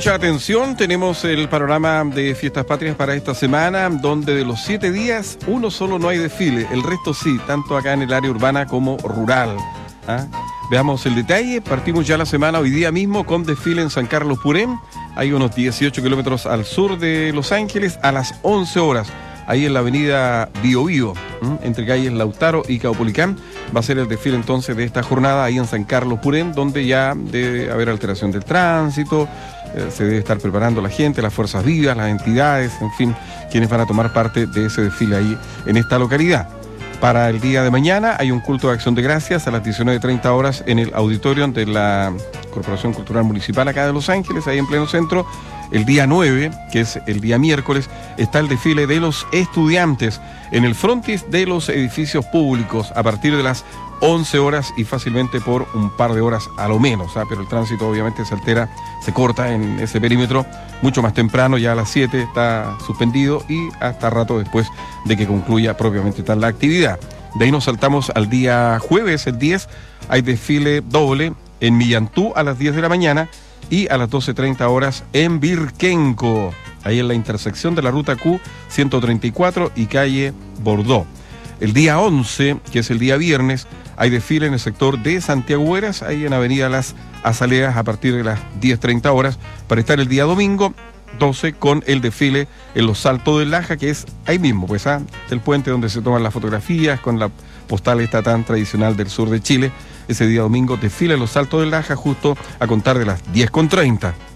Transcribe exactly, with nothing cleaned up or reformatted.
Mucha atención, tenemos el panorama de Fiestas Patrias para esta semana, donde de los siete días, uno solo no hay desfile, el resto sí, tanto acá en el área urbana como rural. ¿Ah? Veamos el detalle, partimos ya la semana hoy día mismo con desfile en San Carlos Purén, hay unos dieciocho kilómetros al sur de Los Ángeles, a las once horas, ahí en la avenida Bio Bio, ¿m? entre calles Lautaro y Caupolicán, va a ser el desfile entonces de esta jornada ahí en San Carlos Purén, donde ya debe haber alteración del tránsito, eh, se debe estar preparando la gente, las fuerzas vivas, las entidades, en fin, quienes van a tomar parte de ese desfile ahí en esta localidad. Para el día de mañana hay un culto de acción de gracias a las diecinueve treinta horas en el auditorio de la Corporación Cultural Municipal acá de Los Ángeles, ahí en pleno centro. El día nueve, que es el día miércoles, está el desfile de los estudiantes en el frontis de los edificios públicos a partir de las once horas y fácilmente por un par de horas a lo menos, ¿ah? Pero el tránsito obviamente se altera, se corta en ese perímetro mucho más temprano, ya a las siete está suspendido y hasta rato después de que concluya propiamente tal la actividad. De ahí nos saltamos al día jueves, el diez, hay desfile doble en Millantú a las diez de la mañana y a las doce treinta horas en Virquenco, ahí en la intersección de la ruta Q ciento treinta y cuatro y calle Bordeaux. El día once, que es el día viernes, hay desfile en el sector de Santiago Hueras, ahí en Avenida Las Azaleas a partir de las diez treinta horas, para estar el día domingo doce con el desfile en los Saltos del Laja, que es ahí mismo, pues, ¿ah? el puente donde se toman las fotografías con la postal esta tan tradicional del sur de Chile. Ese día domingo desfile en los Saltos del Laja justo a contar de las diez con treinta.